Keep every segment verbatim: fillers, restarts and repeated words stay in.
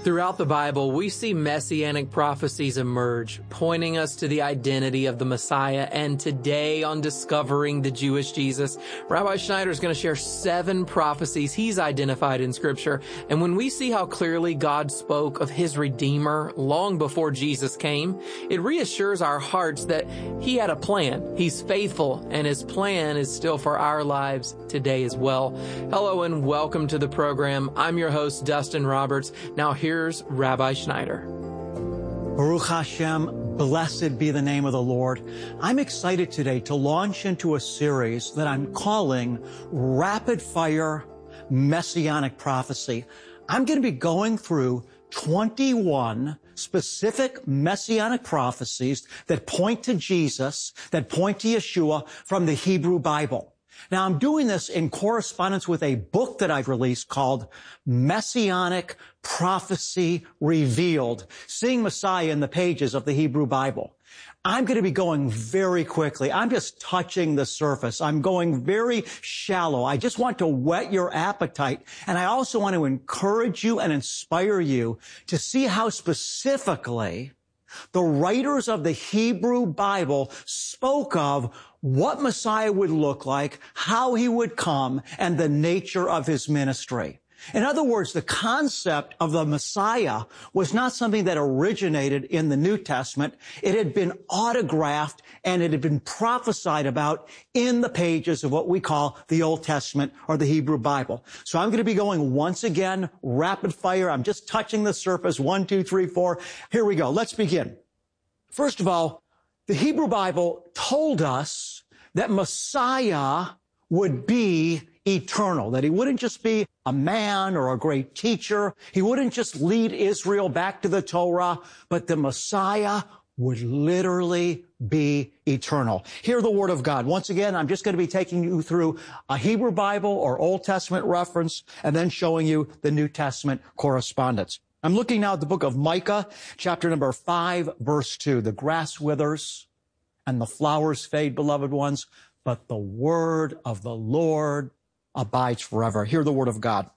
Throughout the Bible, we see messianic prophecies emerge, pointing us to the identity of the Messiah. And today on Discovering the Jewish Jesus, Rabbi Schneider is going to share seven prophecies he's identified in Scripture. And when we see how clearly God spoke of his Redeemer long before Jesus came, it reassures our hearts that he had a plan. He's faithful, and his plan is still for our lives today as well. Hello and welcome to the program. I'm your host, Dustin Roberts. Now here Here's Rabbi Schneider. Baruch Hashem, blessed be the name of the Lord. I'm excited today to launch into a series that I'm calling Rapid Fire Messianic Prophecy. I'm going to be going through twenty-one specific messianic prophecies that point to Jesus, that point to Yeshua from the Hebrew Bible. Now, I'm doing this in correspondence with a book that I've released called Messianic Prophecy Revealed, Seeing Messiah in the Pages of the Hebrew Bible. I'm going to be going very quickly. I'm just touching the surface. I'm going very shallow. I just want to whet your appetite. And I also want to encourage you and inspire you to see how specifically the writers of the Hebrew Bible spoke of what Messiah would look like, how he would come, and the nature of his ministry. In other words, the concept of the Messiah was not something that originated in the New Testament. It had been autographed and it had been prophesied about in the pages of what we call the Old Testament or the Hebrew Bible. So I'm going to be going once again, rapid fire. I'm just touching the surface. One, two, three, four. Here we go. Let's begin. First of all, the Hebrew Bible told us that Messiah would be eternal, that he wouldn't just be a man or a great teacher. He wouldn't just lead Israel back to the Torah, but the Messiah would literally be eternal. Hear the word of God. Once again, I'm just going to be taking you through a Hebrew Bible or Old Testament reference and then showing you the New Testament correspondence. I'm looking now at the book of Micah, chapter number five, verse two. The grass withers and the flowers fade, beloved ones, but the word of the Lord abides forever. Hear the word of God.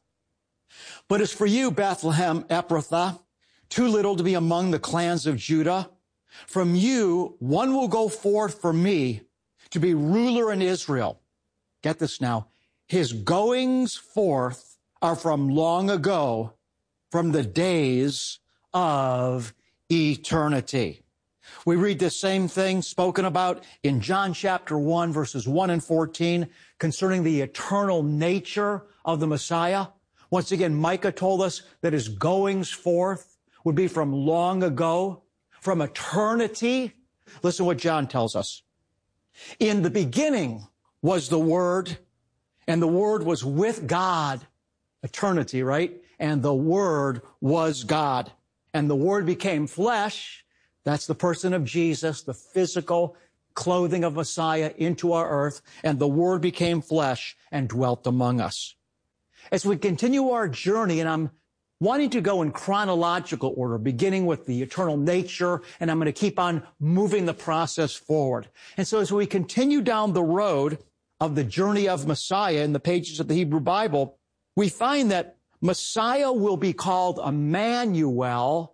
But as for you, Bethlehem Ephrathah, too little to be among the clans of Judah, from you one will go forth for me to be ruler in Israel. Get this now. His goings forth are from long ago, from the days of eternity. We read the same thing spoken about in John chapter one, verses one and fourteen, concerning the eternal nature of the Messiah. Once again, Micah told us that his goings forth would be from long ago, from eternity. Listen what John tells us. In the beginning was the Word, and the Word was with God. Eternity, right? And the Word was God. And the Word became flesh. That's the person of Jesus, the physical clothing of Messiah into our earth, and the Word became flesh and dwelt among us. As we continue our journey, and I'm wanting to go in chronological order, beginning with the eternal nature, and I'm going to keep on moving the process forward. And so as we continue down the road of the journey of Messiah in the pages of the Hebrew Bible, we find that Messiah will be called Emmanuel,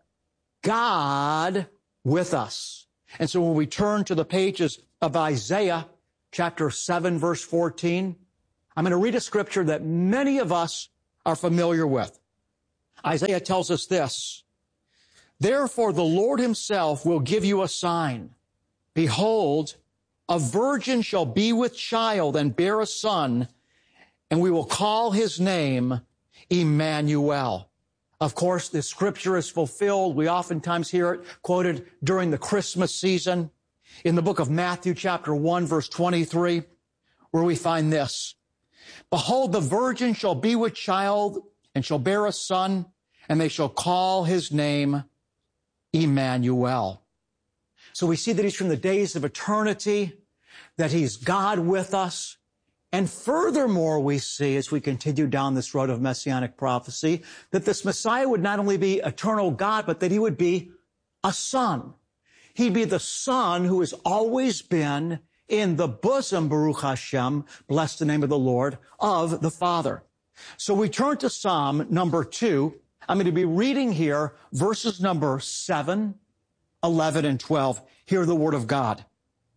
God with us. And so when we turn to the pages of Isaiah, chapter seven, verse fourteen, I'm going to read a scripture that many of us are familiar with. Isaiah tells us this: therefore the Lord himself will give you a sign. Behold, a virgin shall be with child and bear a son, and we will call his name Emmanuel. Of course, this scripture is fulfilled. We oftentimes hear it quoted during the Christmas season in the book of Matthew, chapter one, verse twenty-three, where we find this: behold, the virgin shall be with child and shall bear a son, and they shall call his name Emmanuel. So we see that he's from the days of eternity, that he's God with us. And furthermore, we see, as we continue down this road of messianic prophecy, that this Messiah would not only be eternal God, but that he would be a son. He'd be the son who has always been in the bosom, Baruch Hashem, bless the name of the Lord, of the Father. So we turn to Psalm number two, I'm going to be reading here verses number seven, eleven, and twelve. Hear the word of God.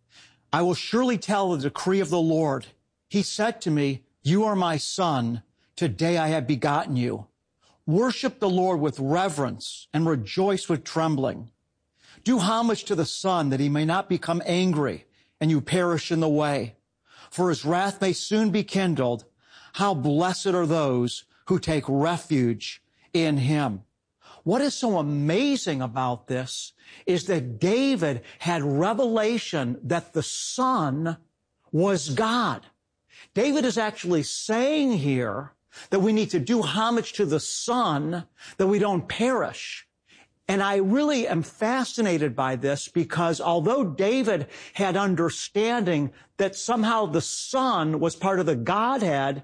I will surely tell the decree of the Lord. He said to me, you are my son. Today I have begotten you. Worship the Lord with reverence and rejoice with trembling. Do homage to the Son that he may not become angry and you perish in the way. For his wrath may soon be kindled. How blessed are those who take refuge in him. What is so amazing about this is that David had revelation that the Son was God. David is actually saying here that we need to do homage to the Son, that we don't perish. And I really am fascinated by this because although David had understanding that somehow the Son was part of the Godhead,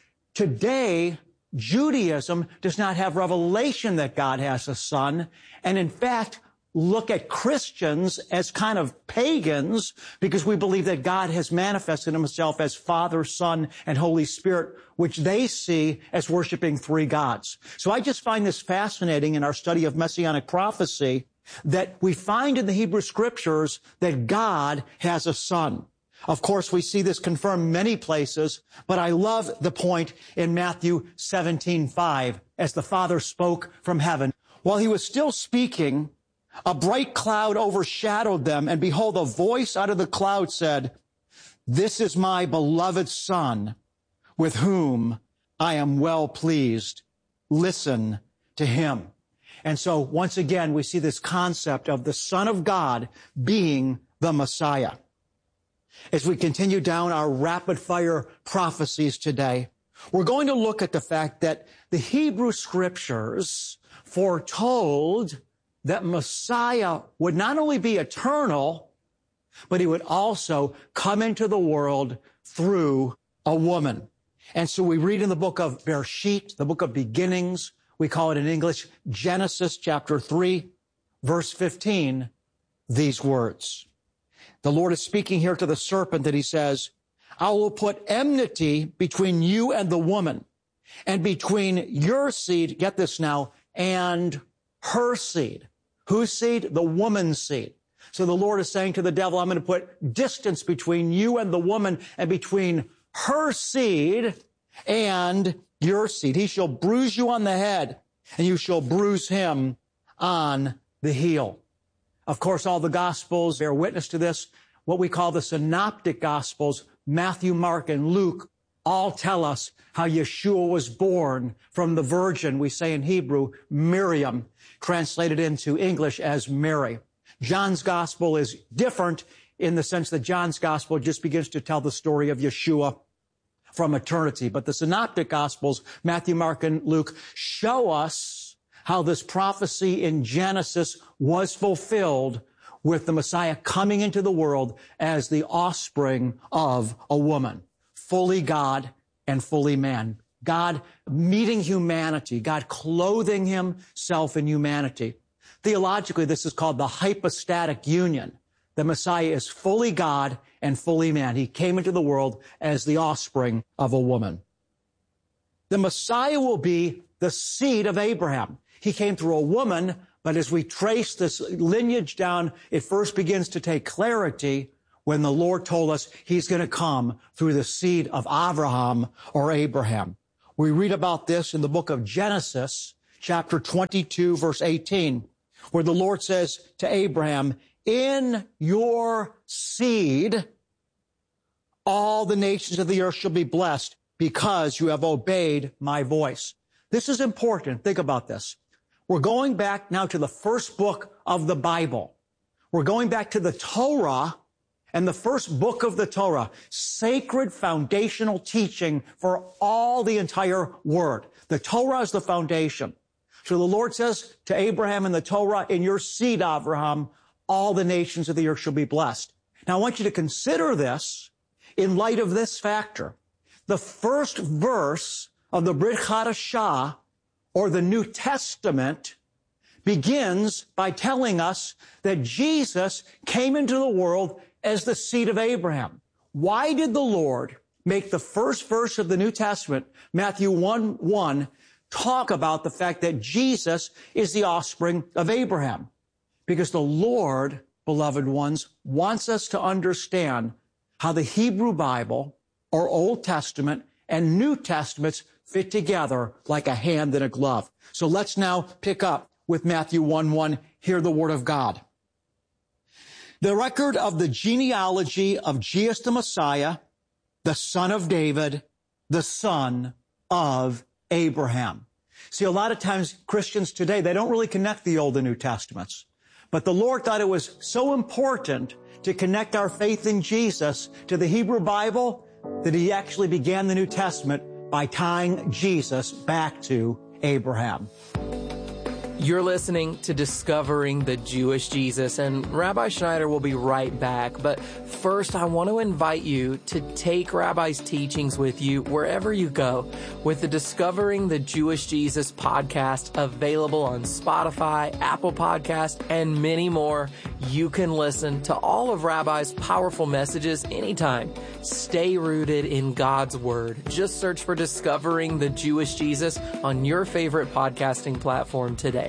today Judaism does not have revelation that God has a Son, and in fact, look at Christians as kind of pagans because we believe that God has manifested himself as Father, Son, and Holy Spirit, which they see as worshiping three gods. So I just find this fascinating in our study of Messianic prophecy that we find in the Hebrew Scriptures that God has a Son. Of course, we see this confirmed many places, but I love the point in Matthew seventeen five as the Father spoke from heaven. While he was still speaking, a bright cloud overshadowed them, and behold, a voice out of the cloud said, this is my beloved Son, with whom I am well pleased. Listen to him. And so once again, we see this concept of the Son of God being the Messiah. As we continue down our rapid fire prophecies today, we're going to look at the fact that the Hebrew Scriptures foretold that Messiah would not only be eternal, but he would also come into the world through a woman. And so we read in the book of Bereshit, the book of beginnings, we call it in English Genesis chapter three, verse fifteen, these words. The Lord is speaking here to the serpent that he says, I will put enmity between you and the woman, and between your seed, get this now, and her seed. Whose seed? The woman's seed. So the Lord is saying to the devil, I'm going to put distance between you and the woman and between her seed and your seed. He shall bruise you on the head and you shall bruise him on the heel. Of course, all the Gospels bear witness to this. What we call the Synoptic Gospels, Matthew, Mark, and Luke, all tell us how Yeshua was born from the virgin, we say in Hebrew, Miriam, translated into English as Mary. John's gospel is different in the sense that John's gospel just begins to tell the story of Yeshua from eternity. But the Synoptic Gospels, Matthew, Mark, and Luke, show us how this prophecy in Genesis was fulfilled with the Messiah coming into the world as the offspring of a woman. Fully God and fully man. God meeting humanity, God clothing himself in humanity. Theologically, this is called the hypostatic union. The Messiah is fully God and fully man. He came into the world as the offspring of a woman. The Messiah will be the seed of Abraham. He came through a woman, but as we trace this lineage down, it first begins to take clarity when the Lord told us he's going to come through the seed of Abraham or Abraham. We read about this in the book of Genesis, chapter twenty-two, verse eighteen, where the Lord says to Abraham, in your seed, all the nations of the earth shall be blessed because you have obeyed my voice. This is important. Think about this. We're going back now to the first book of the Bible. We're going back to the Torah, and the first book of the Torah, sacred foundational teaching for all the entire word. The Torah is the foundation. So the Lord says to Abraham in the Torah, in your seed, Abraham, all the nations of the earth shall be blessed. Now I want you to consider this in light of this factor. The first verse of the Brit Hadashah, or the New Testament, begins by telling us that Jesus came into the world as the seed of Abraham. Why did the Lord make the first verse of the New Testament, Matthew one one, talk about the fact that Jesus is the offspring of Abraham. Because the Lord, beloved ones, wants us to understand how the Hebrew Bible, or Old Testament, and New Testaments fit together like a hand in a glove. So let's now pick up with Matthew one one. Hear the word of God. The record of the genealogy of Jesus the Messiah, the son of David, the son of Abraham. See, a lot of times Christians today, they don't really connect the Old and New Testaments. But the Lord thought it was so important to connect our faith in Jesus to the Hebrew Bible that he actually began the New Testament by tying Jesus back to Abraham. You're listening to Discovering the Jewish Jesus, and Rabbi Schneider will be right back. But first, I want to invite you to take Rabbi's teachings with you wherever you go with the Discovering the Jewish Jesus podcast available on Spotify, Apple Podcast, and many more. You can listen to all of Rabbi's powerful messages anytime. Stay rooted in God's Word. Just search for Discovering the Jewish Jesus on your favorite podcasting platform today.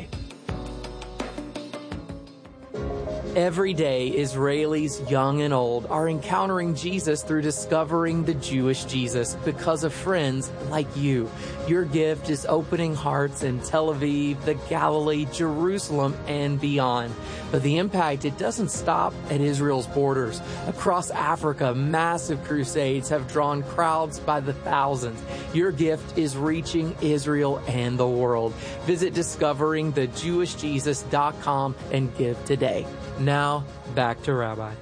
Every day, Israelis young and old are encountering Jesus through discovering the Jewish Jesus because of friends like you. Your gift is opening hearts in Tel Aviv, the Galilee, Jerusalem, and beyond. But the impact, it doesn't stop at Israel's borders. Across Africa, massive crusades have drawn crowds by the thousands. Your gift is reaching Israel and the world. Visit discovering the jewish jesus dot com and give today. Now, back to Rabbi.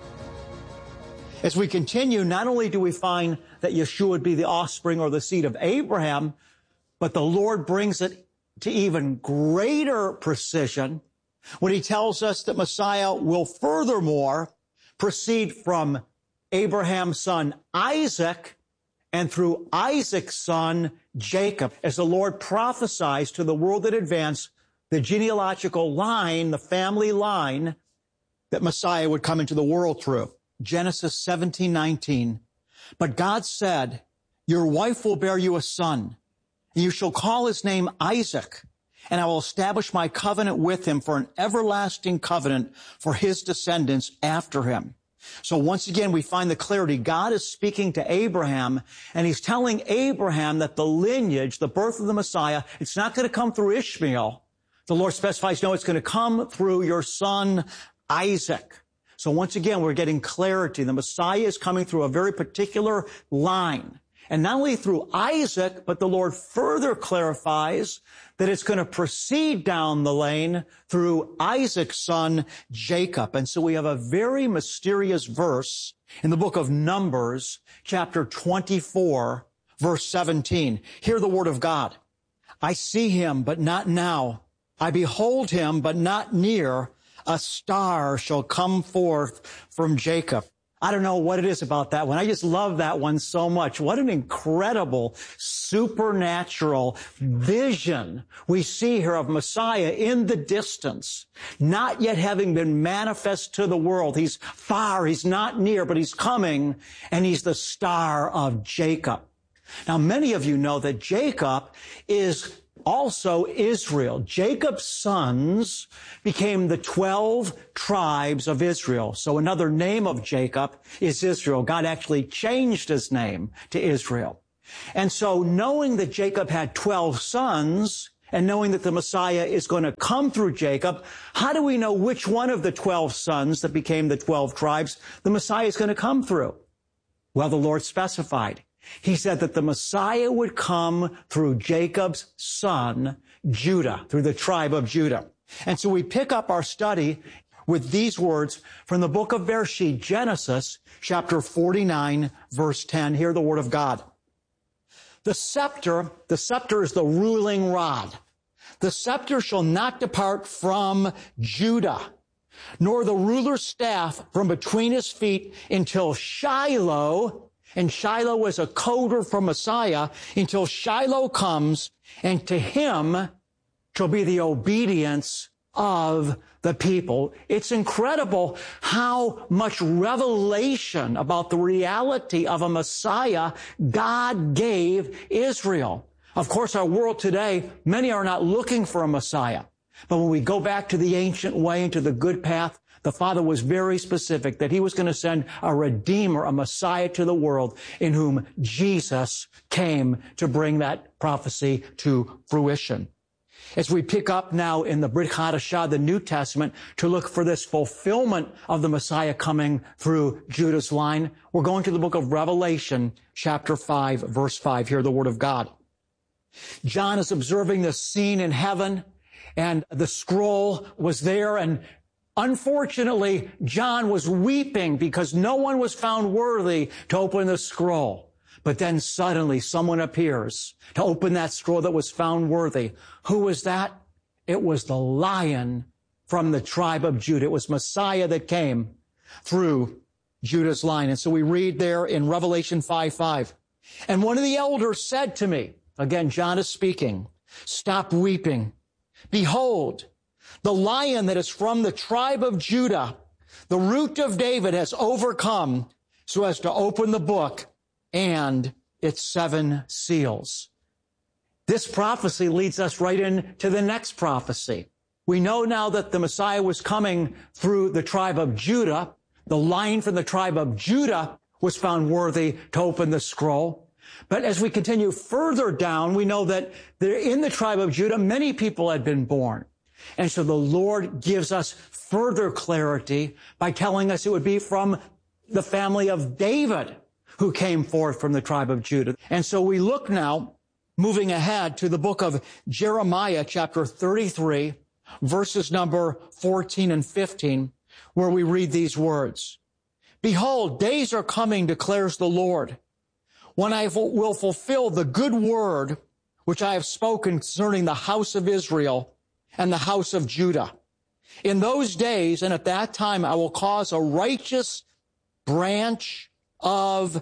As we continue, not only do we find that Yeshua would be the offspring or the seed of Abraham, but the Lord brings it to even greater precision when he tells us that Messiah will furthermore proceed from Abraham's son Isaac and through Isaac's son Jacob, as the Lord prophesies to the world in advance the genealogical line, the family line that Messiah would come into the world through. Genesis seventeen nineteen. But God said, your wife will bear you a son, and you shall call his name Isaac, and I will establish my covenant with him for an everlasting covenant for his descendants after him. So once again, we find the clarity. God is speaking to Abraham, and he's telling Abraham that the lineage, the birth of the Messiah, it's not going to come through Ishmael. The Lord specifies, no, it's going to come through your son Isaac. So once again, we're getting clarity. The Messiah is coming through a very particular line. And not only through Isaac, but the Lord further clarifies that it's going to proceed down the lane through Isaac's son, Jacob. And so we have a very mysterious verse in the book of Numbers, chapter twenty-four, verse seventeen. Hear the word of God. I see him, but not now. I behold him, but not near. A star shall come forth from Jacob. I don't know what it is about that one. I just love that one so much. What an incredible supernatural vision we see here of Messiah in the distance, not yet having been manifest to the world. He's far, he's not near, but he's coming, and he's the star of Jacob. Now, many of you know that Jacob is also Israel. Jacob's sons became the twelve tribes of Israel. So another name of Jacob is Israel. God actually changed his name to Israel. And so knowing that Jacob had twelve sons and knowing that the Messiah is going to come through Jacob, how do we know which one of the twelve sons that became the twelve tribes the Messiah is going to come through? Well, the Lord specified. He said that the Messiah would come through Jacob's son, Judah, through the tribe of Judah. And so we pick up our study with these words from the book of Bereshit, Genesis, chapter forty-nine, verse ten. Hear the word of God. The scepter, the scepter is the ruling rod. The scepter shall not depart from Judah, nor the ruler's staff from between his feet until Shiloh. And Shiloh was a coder for Messiah until Shiloh comes, and to him shall be the obedience of the people. It's incredible how much revelation about the reality of a Messiah God gave Israel. Of course, our world today, many are not looking for a Messiah. But when we go back to the ancient way and to the good path, the Father was very specific that he was going to send a Redeemer, a Messiah to the world in whom Jesus came to bring that prophecy to fruition. As we pick up now in the Brit Hadashah, the New Testament, to look for this fulfillment of the Messiah coming through Judah's line, we're going to the book of Revelation, chapter five, verse five. Hear the word of God. John is observing this scene in heaven, and the scroll was there, and unfortunately, John was weeping because no one was found worthy to open the scroll. But then suddenly someone appears to open that scroll that was found worthy. Who was that? It was the Lion from the tribe of Judah. It was Messiah that came through Judah's line. And so we read there in Revelation five five. And one of the elders said to me, again, John is speaking, stop weeping. Behold, the Lion that is from the tribe of Judah, the root of David, has overcome so as to open the book and its seven seals. This prophecy leads us right into the next prophecy. We know now that the Messiah was coming through the tribe of Judah. The Lion from the tribe of Judah was found worthy to open the scroll. But as we continue further down, we know that there, in the tribe of Judah, many people had been born. And so the Lord gives us further clarity by telling us it would be from the family of David who came forth from the tribe of Judah. And so we look now, moving ahead to the book of Jeremiah, chapter thirty-three, verses number fourteen and fifteen, where we read these words. Behold, days are coming, declares the Lord, when I will fulfill the good word which I have spoken concerning the house of Israel and the house of Judah. In those days and at that time, I will cause a righteous branch of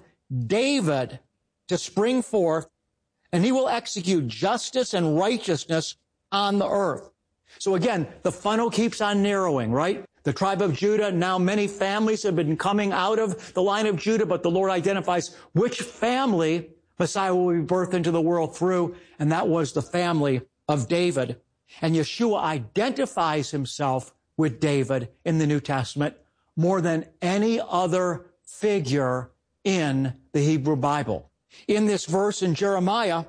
David to spring forth, and he will execute justice and righteousness on the earth. So again, the funnel keeps on narrowing, right? The tribe of Judah, now many families have been coming out of the line of Judah, but the Lord identifies which family Messiah will be birthed into the world through, and that was the family of David. And Yeshua identifies himself with David in the New Testament more than any other figure in the Hebrew Bible. In this verse in Jeremiah,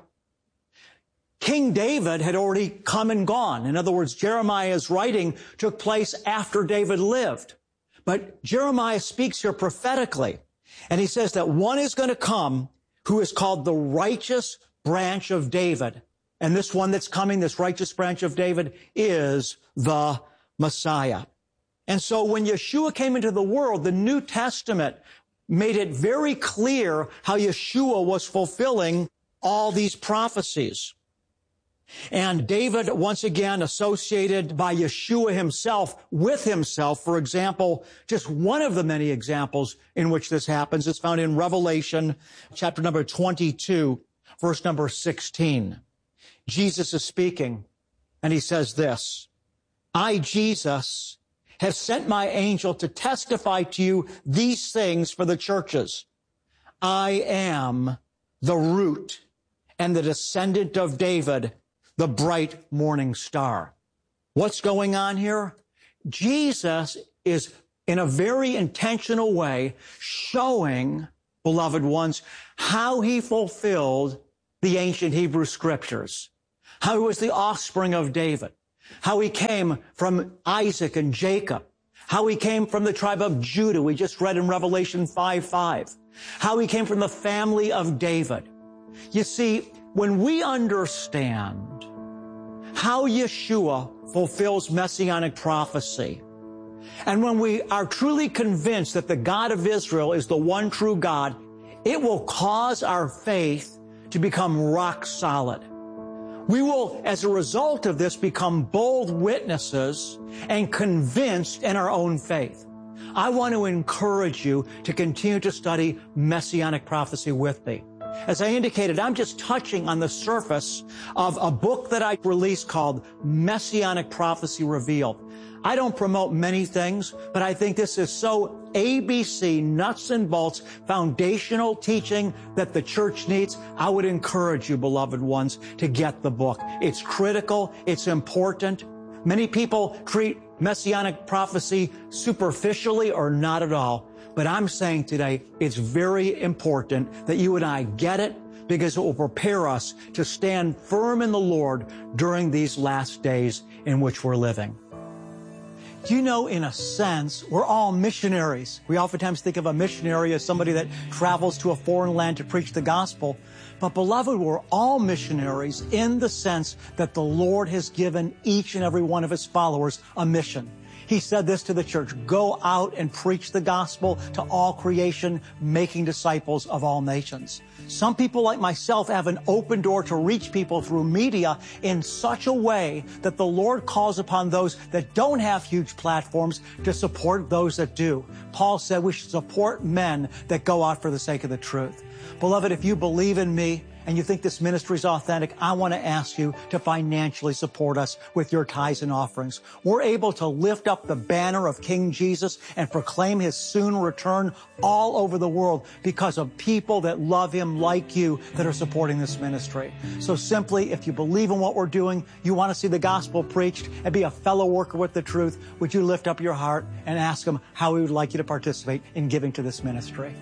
King David had already come and gone. In other words, Jeremiah's writing took place after David lived. But Jeremiah speaks here prophetically, and he says that one is going to come who is called the righteous branch of David. And this one that's coming, this righteous branch of David, is the Messiah. And so when Yeshua came into the world, the New Testament made it very clear how Yeshua was fulfilling all these prophecies. And David, once again, associated by Yeshua himself with himself. For example, just one of the many examples in which this happens is found in Revelation chapter number twenty-two, verse number sixteen. Jesus is speaking, and he says this, I, Jesus, have sent my angel to testify to you these things for the churches. I am the root and the descendant of David, the bright morning star. What's going on here? Jesus is, in a very intentional way, showing, beloved ones, how he fulfilled the ancient Hebrew scriptures, how he was the offspring of David, how he came from Isaac and Jacob, how he came from the tribe of Judah, we just read in Revelation five five, how he came from the family of David. You see, when we understand how Yeshua fulfills messianic prophecy, and when we are truly convinced that the God of Israel is the one true God, it will cause our faith to become rock solid. We will, as a result of this, become bold witnesses and convinced in our own faith. I want to encourage you to continue to study messianic prophecy with me. As I indicated, I'm just touching on the surface of a book that I released called Messianic Prophecy Revealed. I don't promote many things, but I think this is so A B C, nuts and bolts, foundational teaching that the church needs. I would encourage you, beloved ones, to get the book. It's critical. It's important. Many people treat Messianic prophecy superficially or not at all. But I'm saying today, it's very important that you and I get it, because it will prepare us to stand firm in the Lord during these last days in which we're living. Do you know, in a sense, we're all missionaries. We oftentimes think of a missionary as somebody that travels to a foreign land to preach the gospel. But beloved, we're all missionaries in the sense that the Lord has given each and every one of His followers a mission. He said this to the church: go out and preach the gospel to all creation, making disciples of all nations. Some people like myself have an open door to reach people through media in such a way that the Lord calls upon those that don't have huge platforms to support those that do. Paul said we should support men that go out for the sake of the truth. Beloved, if you believe in me and you think this ministry is authentic, I want to ask you to financially support us with your tithes and offerings. We're able to lift up the banner of King Jesus and proclaim His soon return all over the world because of people that love Him like you that are supporting this ministry. So simply, if you believe in what we're doing, you want to see the gospel preached and be a fellow worker with the truth, would you lift up your heart and ask Him how He would like you to participate in giving to this ministry?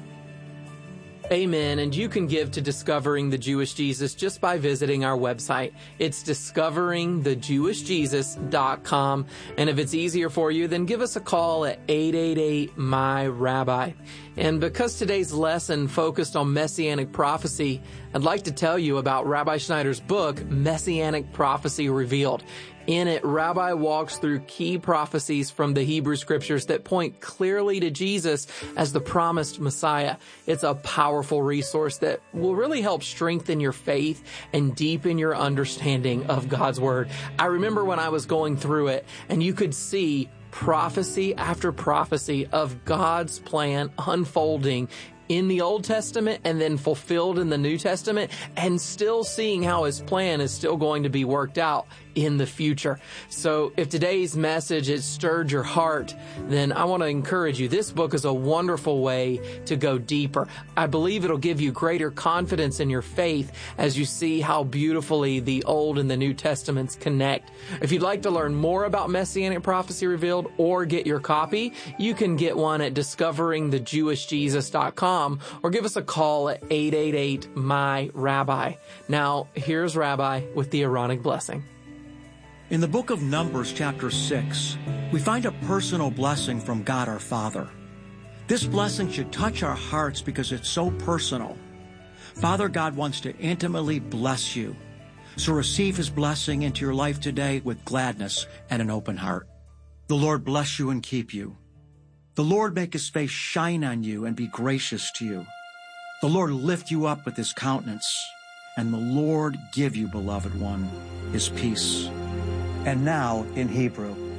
Amen. And you can give to Discovering the Jewish Jesus just by visiting our website. It's discovering the jewish jesus dot com. And if it's easier for you, then give us a call at eight eight eight, M Y, Rabbi. And because today's lesson focused on Messianic prophecy, I'd like to tell you about Rabbi Schneider's book, Messianic Prophecy Revealed. In it, Rabbi walks through key prophecies from the Hebrew Scriptures that point clearly to Jesus as the promised Messiah. It's a powerful resource that will really help strengthen your faith and deepen your understanding of God's Word. I remember when I was going through it, and you could see prophecy after prophecy of God's plan unfolding in the Old Testament and then fulfilled in the New Testament, and still seeing how His plan is still going to be worked out in the future. So if today's message has stirred your heart, then I want to encourage you. This book is a wonderful way to go deeper. I believe it'll give you greater confidence in your faith as you see how beautifully the Old and the New Testaments connect. If you'd like to learn more about Messianic Prophecy Revealed or get your copy, you can get one at discovering the jewish jesus dot com or give us a call at eight eight eight, M Y, Rabbi. Now, here's Rabbi with the Aaronic blessing. In the book of Numbers, chapter six, we find a personal blessing from God our Father. This blessing should touch our hearts because it's so personal. Father God wants to intimately bless you. So receive His blessing into your life today with gladness and an open heart. The Lord bless you and keep you. The Lord make His face shine on you and be gracious to you. The Lord lift you up with His countenance, and the Lord give you, beloved one, His peace. And now in Hebrew.